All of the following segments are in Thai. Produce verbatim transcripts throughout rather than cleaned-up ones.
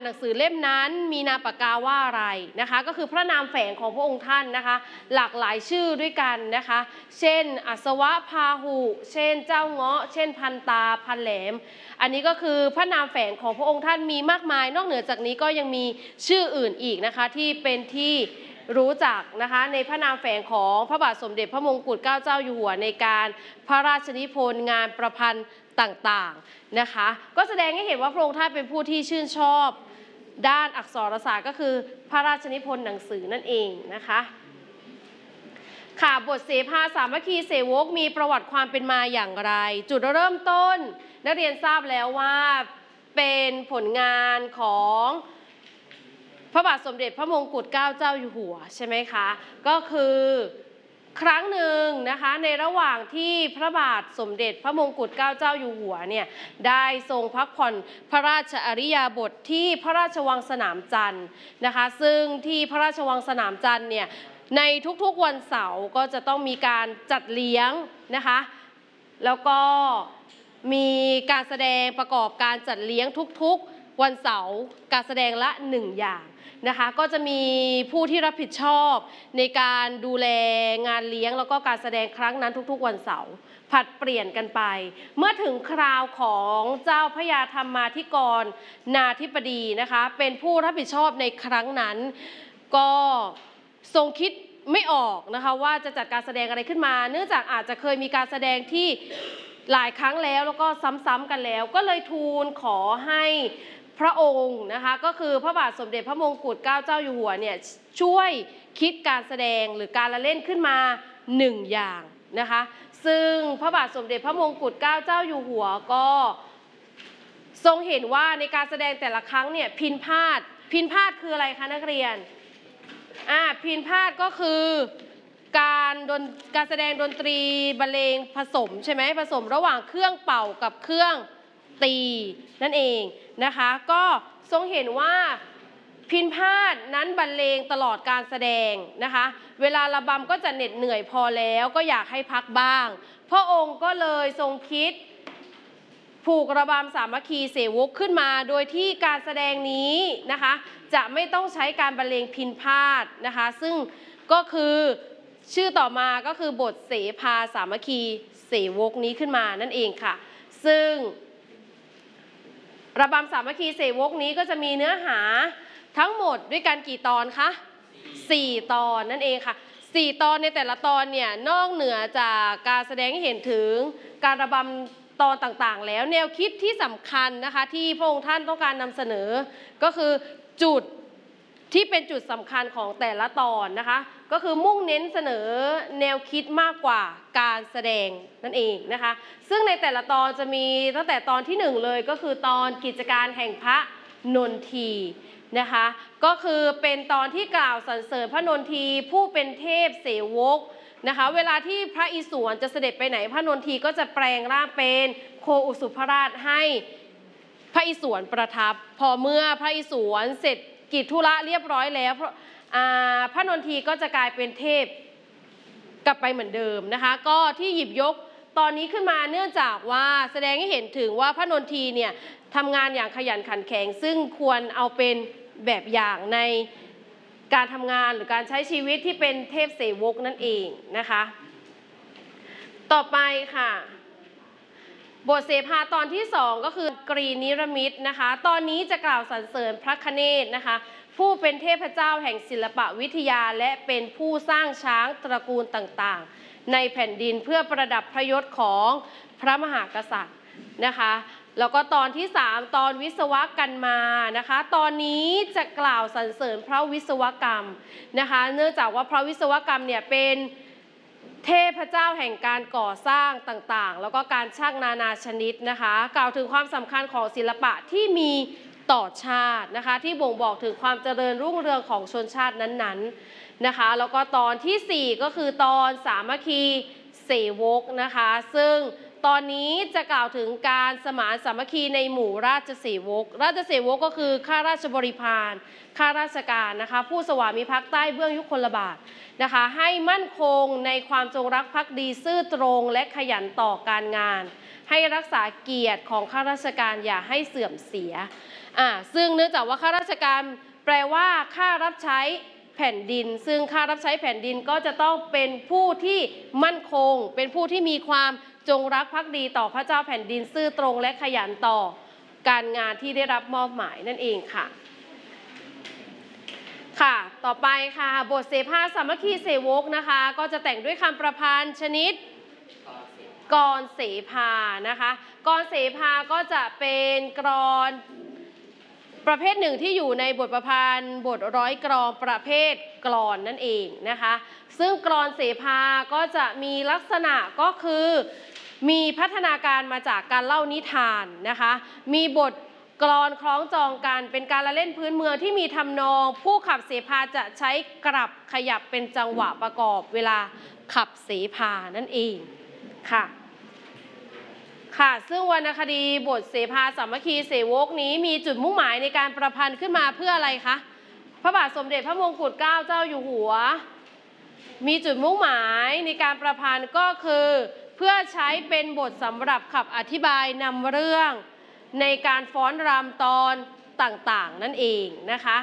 หนังสือเล่มนั้นมีนามปากกาว่าอะไรนะคะก็คือพระนามแฝงของพระองค์ท่านนะคะหลากหลายชื่อด้วยกันนะคะเช่นอัศวะพาหุเช่นเจ้าเงาะเช่นพันตาพันแหลมอันนี้ก็คือพระนามแฝงของพระองค์ท่านมีมากมายนอกเหนือจากนี้ก็ยังมีชื่ออื่นอีกนะคะที่เป็นที่รู้จักนะคะในพระนามแฝงของพระบาทสมเด็จพระมงกุฎเกล้าเจ้าอยู่หัวในการพระราชนิพนธ์งานประพันธ์ต่างๆนะคะก็แสดงให้เห็นว่าพระองค์ท่านเป็นผู้ที่ชื่นชอบด้านอักษรศาสตร์ก็คือพระราชนิพนธ์หนังสือนั่นเองนะคะค่ะบทเสภาสามัคคีเสวกมีประวัติความเป็นมาอย่างไรจุดเริ่มต้นนักเรียนทราบแล้วว่าเป็นผลงานของพระบาทสมเด็จพระมงกุฎเกล้าเจ้าอยู่หัวใช่ไหมคะก็คือครั้งหนึ่งนะคะในระหว่างที่พระบาทสมเด็จพระมงกุฎเกล้าเจ้าอยู่หัวเนี่ยได้ทรงพักผ่อนพระราชอิริยาบถที่พระราชวังสนามจันทร์นะคะซึ่งที่พระราชวังสนามจันทร์เนี่ยในทุกๆวันเสาร์ก็จะต้องมีการจัดเลี้ยงนะคะแล้วก็มีการแสดงประกอบการจัดเลี้ยงทุกๆวันเสาร์การแสดงละหนึ่งอย่างนะคะก็จะมีผู้ที่รับผิดชอบในการดูแลงานเลี้ยงแล้วก็การแสดงครั้งนั้นทุกๆวันเสาร์ผลัดเปลี่ยนกันไปเมื่อถึงคราวของเจ้าพระยาธรรมาธิกรนาธิบดีนะคะเป็นผู้รับผิดชอบในครั้งนั้นก็ทรงคิดไม่ออกนะคะว่าจะจัดการแสดงอะไรขึ้นมาเนื่องจากอาจจะเคยมีการแสดงที่หลายครั้งแล้วแล้วก็ซ้ำๆกันแล้วก็เลยทูลขอให้พระองค์นะคะก็คือพระบาทสมเด็จพระมงกุฎเกล้าเจ้าอยู่หัวเนี่ยช่วยคิดการแสดงหรือการละเล่นขึ้นมาหนึ่งอย่างนะคะซึ่งพระบาทสมเด็จพระมงกุฎเกล้าเจ้าอยู่หัวก็ทรงเห็นว่าในการแสดงแต่ละครั้งเนี่ยพิณพาทพิณพาทคืออะไรคะนักเรียนอ่าพิณพาทก็คือการดนการแสดงดนตรีบรรเลงผสมใช่ไหมผสมระหว่างเครื่องเป่ากับเครื่องตีนั่นเองนะคะก็ทรงเห็นว่าพิณพาทนั้นบรรเลงตลอดการแสดงนะคะเวลาระบำก็จะเหน็ดเหนื่อยพอแล้วก็อยากให้พักบ้างพระองค์ก็เลยทรงคิดผูกระบำสามัคคีเสวกขึ้นมาโดยที่การแสดงนี้นะคะจะไม่ต้องใช้การบรรเลงพิณพาทนะคะซึ่งก็คือชื่อต่อมาก็คือบทเสภาสามัคคีเสวกนี้ขึ้นมานั่นเองค่ะซึ่งระบำสามัคคีเสวกนี้ก็จะมีเนื้อหาทั้งหมดด้วยกันกี่ตอนคะสี่ตอนนั่นเองค่ะสี่ตอนในแต่ละตอนเนี่ยนอกเหนือจากการแสดงให้เห็นถึงการระบำตอนต่างๆแล้วแนวคิดที่สำคัญนะคะที่พระองค์ท่านต้องการนำเสนอก็คือจุดที่เป็นจุดสำคัญของแต่ละตอนนะคะก็คือมุ่งเน้นเสนอแนวคิดมากกว่าการแสดงนั่นเองนะคะซึ่งในแต่ละตอนจะมีตั้งแต่ตอนที่หนึ่งเลยก็คือตอนกิจการแห่งพระนนทีนะคะก็คือเป็นตอนที่กล่าวสรรเสริญพระนนทีผู้เป็นเทพเสวกนะคะเวลาที่พระอิศวรจะเสด็จไปไหนพระนนทีก็จะแปลงร่างเป็นโคอุสุภราชให้พระอิศวรประทับพอเมื่อพระอิศวรเสร็จกิจธุระเรียบร้อยแล้วพระนนทีก็จะกลายเป็นเทพกลับไปเหมือนเดิมนะคะก็ที่หยิบยกตอนนี้ขึ้นมาเนื่องจากว่าแสดงให้เห็นถึงว่าพระนนทีเนี่ยทำงานอย่างขยันขันแข็งซึ่งควรเอาเป็นแบบอย่างในการทำงานหรือการใช้ชีวิตที่เป็นเทพเสวกนั่นเองนะคะต่อไปค่ะบทเสภาตอนที่สองก็คือกรีนิรมิตนะคะตอนนี้จะกล่าวสรรเสริญพระคเนศนะคะผู้เป็นเทพเจ้าแห่งศิลปวิทยาและเป็นผู้สร้างช้างตระกูลต่างๆในแผ่นดินเพื่อประดับพระยศของพระมหากษัตริย์นะคะแล้วก็ตอนที่สามตอนวิศวกันมานะคะตอนนี้จะกล่าวสรรเสริญพระวิศวกรรมนะคะเนื่องจากว่าพระวิศวกรรมเนี่ยเป็นเทพเจ้าแห่งการก่อสร้างต่างๆแล้วก็การช่างนานาชนิดนะคะกล่าวถึงความสำคัญของศิลปะที่มีต่อชาตินะคะที่บ่งบอกถึงความเจริญรุ่งเรืองของชนชาตินั้นๆนะคะแล้วก็ตอนที่สี่ก็คือตอนสามัคคีเสวกนะคะซึ่งตอนนี้จะกล่าวถึงการสมานสามัคคีในหมู่ราชเสวกราชเสวกก็คือข้าราชบริพารข้าราชการนะคะผู้สวามิภักดิ์ใต้เบื้องยุคลบาทนะคะให้มั่นคงในความจงรักภักดีซื่อตรงและขยันต่อการงานให้รักษาเกียรติของข้าราชการอย่าให้เสื่อมเสียอ่าซึ่งเนื่องจากว่าข้าราชการแปลว่าข้ารับใช้แผ่นดินซึ่งข้ารับใช้แผ่นดินก็จะต้องเป็นผู้ที่มั่นคงเป็นผู้ที่มีความจงรักภักดีต่อพระเจ้าแผ่นดินซื่อตรงและขยันต่อการงานที่ได้รับมอบหมายนั่นเองค่ะค่ะต่อไปค่ะบทเสภาสามัคคีเสวกนะคะก็จะแต่งด้วยคำประพันธ์ชนิดกรเสภานะคะกรเสภาก็จะเป็นกรอนประเภทหนึ่งที่อยู่ในบทประพันธ์บทร้อยกรอนประเภทกลอนนั่นเองนะคะซึ่งกรอนเสภาก็จะมีลักษณะก็คือมีพัฒนาการมาจากการเล่านิทานนะคะมีบทกลอนคล้องจองกันเป็นการละเล่นพื้นเมืองที่มีทำนองผู้ขับเสภาจะใช้กลับขยับเป็นจังหวะประกอบเวลาขับเสภานั่นเองค่ะค่ะซึ่งวรรณคดีบทเสภาสามัคคีเสวกนี้มีจุดมุ่งหมายในการประพันธ์ขึ้นมาเพื่ออะไรคะพระบาทสมเด็จพระมงกุฎเกล้าเจ้าอยู่หัวมีจุดมุ่งหมายในการประพันธ์ก็คือเพื่อใช้เป็นบทสำหรับขับอธิบายนำเรื่องในการฟ้อนรำตอนต่างๆนั่นเองนะคะ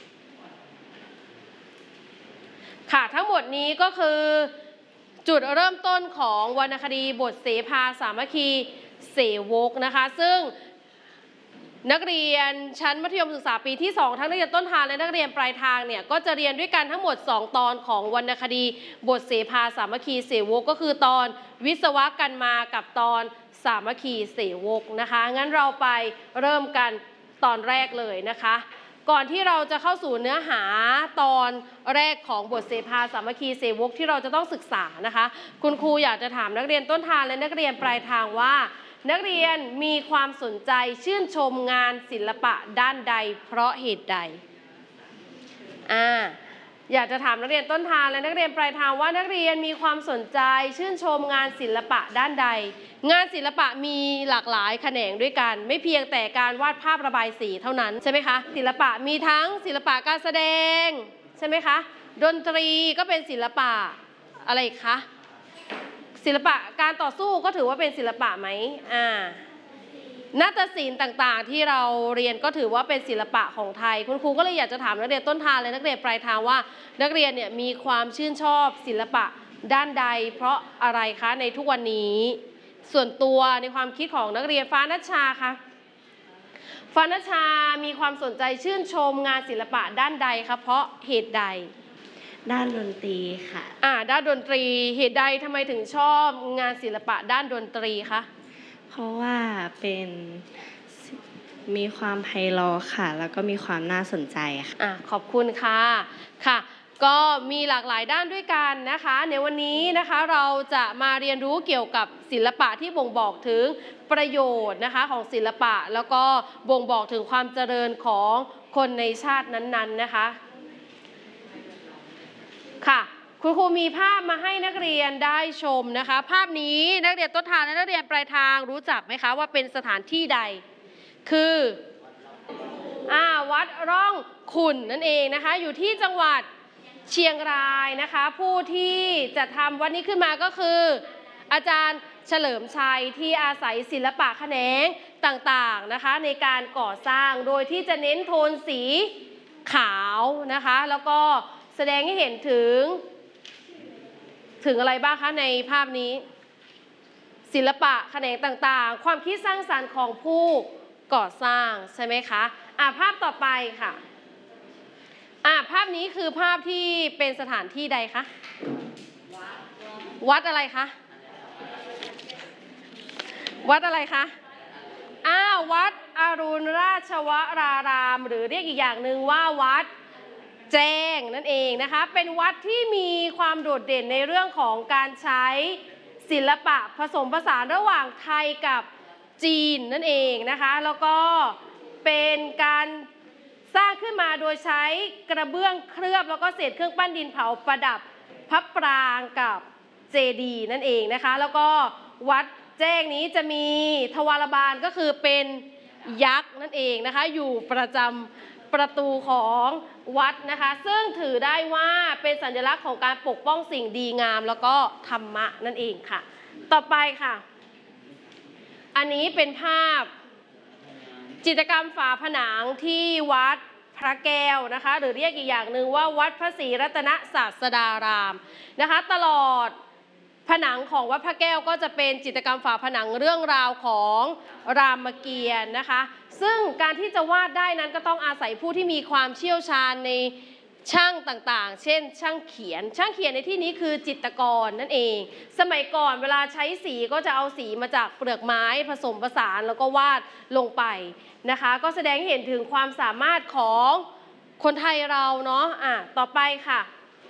ค่ะทั้งหมดนี้ก็คือจุดเริ่มต้นของวรรณคดีบทเสภาสามัคคีเสวกนะคะซึ่งนักเรียนชั้นมัธยมศึกษาปีที่สองทั้งนักเรียนต้นทางและนักเรียนปลายทางเนี่ยก็จะเรียนด้วยกันทั้งหมดสองตอนของวรรณคดีบทเสภาสามัคคีเสวกก็คือตอนวิศวกรรมากับตอนสามัคคีเสวกนะคะงั้นเราไปเริ่มกันตอนแรกเลยนะคะก่อนที่เราจะเข้าสู่เนื้อหาตอนแรกของบทเสภาสามัคคีเสวกที่เราจะต้องศึกษานะคะคุณครูอยากจะถามนักเรียนต้นทางและนักเรียนปลายทางว่านักเรียนมีความสนใจชื่นชมงานศิลปะด้านใดเพราะเหตุใดอ่าอยากจะถามนักเรียนต้นทางและนักเรียนปลายทางว่านักเรียนมีความสนใจชื่นชมงานศิลปะด้านใดงานศิลปะมีหลากหลายแขนงด้วยกันไม่เพียงแต่การวาดภาพระบายสีเท่านั้นใช่ไหมคะศิลปะมีทั้งศิลปะการแสดงใช่ไหมคะดนตรีก็เป็นศิลปะอะไรคะศิลปะการต่อสู้ก็ถือว่าเป็นศิลปะไหมอ่านาฏศิลป์ต่างๆที่เราเรียนก็ถือว่าเป็นศิลปะของไทยคุณครูก็เลยอยากจะถามนักเรียนต้นทางและนักเรียนปลายทางว่านักเรียนเนี่ยมีความชื่นชอบศิลปะด้านใดเพราะอะไรคะในทุกวันนี้ส่วนตัวในความคิดของนักเรียนฟ้านัชชาคะฟ้านัชชามีความสนใจชื่นชมงานศิลปะด้านใดคะเพราะเหตุใดด้านดนตรีค่ะอ่าด้านดนตรีเหตุใดทำไมถึงชอบงานศิลปะด้านดนตรีคะเพราะว่าเป็นมีความไพเราะค่ะแล้วก็มีความน่าสนใจค่ะอ่ะขอบคุณค่ะค่ะก็มีหลากหลายด้านด้วยกันนะคะในวันนี้นะคะเราจะมาเรียนรู้เกี่ยวกับศิลปะที่บ่งบอกถึงประโยชน์นะคะของศิลปะแล้วก็บ่งบอกถึงความเจริญของคนในชาตินั้นๆนะคะค่ะคุณครูมีภาพมาให้นักเรียนได้ชมนะคะภาพนี้นักเรียนต้นทางและนักเรียนปลายทางรู้จักไหมคะว่าเป็นสถานที่ใดคืออ่าวัดร่องขุ่นนั่นเองนะคะอยู่ที่จังหวัดเชียงรายนะคะผู้ที่จะทำวัดนี้ขึ้นมาก็คืออาจารย์เฉลิมชัยที่อาศัยศิลปะแขนงต่างๆนะคะในการก่อสร้างโดยที่จะเน้นโทนสีขาวนะคะแล้วก็แสดงให้เห็นถึงถึงอะไรบ้างคะในภาพนี้ศิลปะแขนงต่างๆความคิดสร้างสรรค์ของผู้ก่อสร้างใช่ไหมคะอ่ะภาพต่อไปค่ะอ่ะภาพนี้คือภาพที่เป็นสถานที่ใดคะวัดอะไรคะวัดอะไรคะอ้าววัดอรุณราชวรารามหรือเรียกอีกอย่างหนึ่งว่าวัดแจ้งนั่นเองนะคะเป็นวัดที่มีความโดดเด่นในเรื่องของการใช้ศิลปะผสมผสานระหว่างไทยกับจีนนั่นเองนะคะแล้วก็เป็นการสร้างขึ้นมาโดยใช้กระเบื้องเคลือบแล้วก็เศษเครื่องปั้นดินเผาประดับพระปรางกับเจดีย์นั่นเองนะคะแล้วก็วัดแจ้งนี้จะมีทวารบาลก็คือเป็นยักษ์นั่นเองนะคะอยู่ประจำประตูของวัดนะคะซึ่งถือได้ว่าเป็นสัญลักษณ์ของการปกป้องสิ่งดีงามแล้วก็ธรรมะนั่นเองค่ะต่อไปค่ะอันนี้เป็นภาพจิตรกรรมฝาผนังที่วัดพระแก้วนะคะหรือเรียกอีกอย่างหนึ่งว่าวัดพระศรีรัตนศาสดารามนะคะตลอดผนังของวัดพระแก้วก็จะเป็นจิตรกรรมฝาผนังเรื่องราวของรามเกียรติ์นะคะซึ่งการที่จะวาดได้นั้นก็ต้องอาศัยผู้ที่มีความเชี่ยวชาญในช่างต่างๆเช่นช่างเขียนช่างเขียนในที่นี้คือจิตรกรนั่นเองสมัยก่อนเวลาใช้สีก็จะเอาสีมาจากเปลือกไม้ผสมผสานแล้วก็วาดลงไปนะคะก็แสดงให้เห็นถึงความสามารถของคนไทยเราเนาะอ่ะต่อไปค่ะ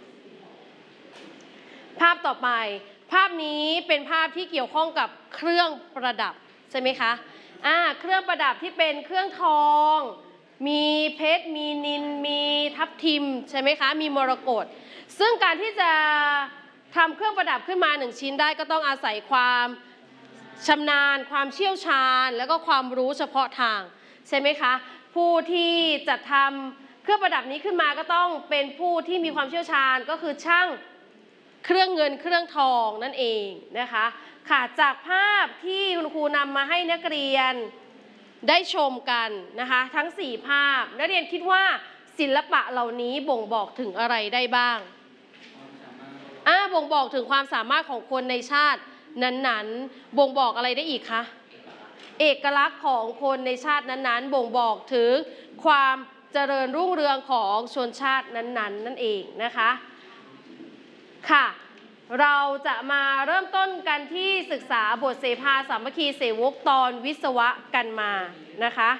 ภาพต่อไปภาพนี้เป็นภาพที่เกี่ยวข้องกับเครื่องประดับใช่ไหมคะอ่าเครื่องประดับที่เป็นเครื่องทองมีเพชรมีนิลมีทับทิมใช่ไหมคะมีมรกตซึ่งการที่จะทำเครื่องประดับขึ้นมาหนึ่งชิ้นได้ก็ต้องอาศัยความชำนาญความเชี่ยวชาญแล้วก็ความรู้เฉพาะทางใช่ไหมคะผู้ที่จะทำเครื่องประดับนี้ขึ้นมาก็ต้องเป็นผู้ที่มีความเชี่ยวชาญก็คือช่างเครื่องเงินเครื่องทองนั่นเองนะคะค่ะจากภาพที่คุณครูนำมาให้นักเรียนได้ชมกันนะคะทั้งสี่ภาพนักเรียนคิดว่าศิลปะเหล่านี้บ่งบอกถึงอะไรได้บ้างอ่าบ่งบอกถึงความสามารถของคนในชาตินั้นๆบ่งบอกอะไรได้อีกคะเอกลักษณ์ของคนในชาตินั้นๆบ่งบอกถึงความเจริญรุ่งเรืองของชนชาตินั้นๆนั่นเองนะคะค่ะเราจะมาเริ่มต้นกันที่ศึกษาบทเสภาสามัคคีเสวกตอนวิศวะกันมานะคะ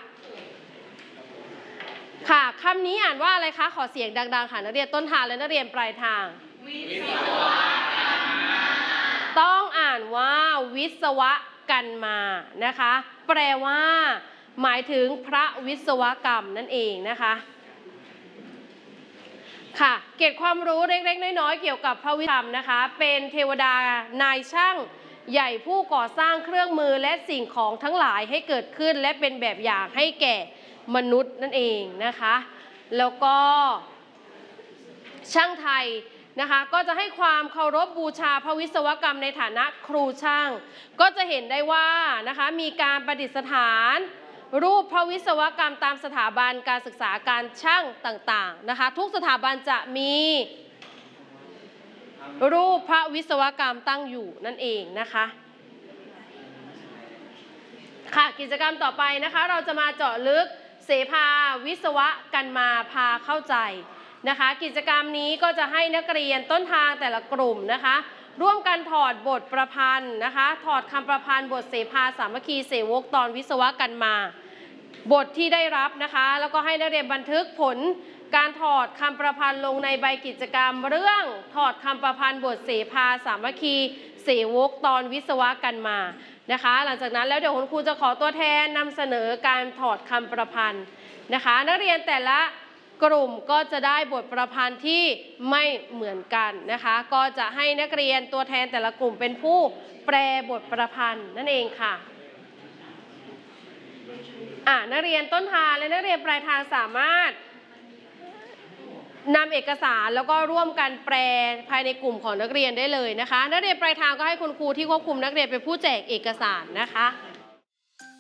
ค่ะคำนี้อ่านว่าอะไรคะขอเสียงดังๆค่ะนักเรียนต้นทางและนักเรียนปลายทางวิศวะกันมาต้องอ่านว่าวิศวะกันมานะคะแปลว่าหมายถึงพระวิศวกรรมนั่นเองนะคะค่ะเกร็ดความรู้เล็กๆน้อยๆเกี่ยวกับพระวิศวกรรมนะคะเป็นเทวดานายช่างใหญ่ผู้ก่อสร้างเครื่องมือและสิ่งของทั้งหลายให้เกิดขึ้นและเป็นแบบอย่างให้แก่มนุษย์นั่นเองนะคะแล้วก็ช่างไทยนะคะก็จะให้ความเคารพบูชาพระวิศวกรรมในฐานะครูช่างก็จะเห็นได้ว่านะคะมีการประดิษฐานรูปพระวิศวกรรมตามสถาบันการศึกษาการช่างต่างๆนะคะทุกสถาบันจะมีรูปพระวิศวกรรมตั้งอยู่นั่นเองนะคะค่ะกิจกรรมต่อไปนะคะเราจะมาเจาะลึกเสภาวิศวะกันมาพาเข้าใจนะคะกิจกรรมนี้ก็จะให้นักเรียนต้นทางแต่ละกลุ่มนะคะร่วมกันถอดบทประพันธ์นะคะถอดคำประพันธ์บทเสภาสามัคคีเสวกตอนวิศวะกันมาบทที่ได้รับนะคะแล้วก็ให้นักเรียนบันทึกผลการถอดคำประพันธ์ลงในใบกิจกรรมเรื่องถอดคำประพันธ์บทเสภาสามัคคีเสวกตอนวิศวะกันมานะคะหลังจากนั้นแล้วเดี๋ยวคุณครูจะขอตัวแทนนำเสนอการถอดคำประพันธ์นะคะนักเรียนแต่ละกลุ่มก็จะได้บทประพันธ์ที่ไม่เหมือนกันนะคะก็จะให้นักเรียนตัวแทนแต่ละกลุ่มเป็นผู้แปลบทประพันธ์นั่นเองค่ะอ่านักเรียนต้นทางและนักเรียนปลายทางสามารถนำเอกสารแล้วก็ร่วมกันแปลภายในกลุ่มของนักเรียนได้เลยนะคะนักเรียนปลายทางก็ให้คุณครูที่ควบคุมนักเรียนเป็นผู้แจกเอกสารนะคะ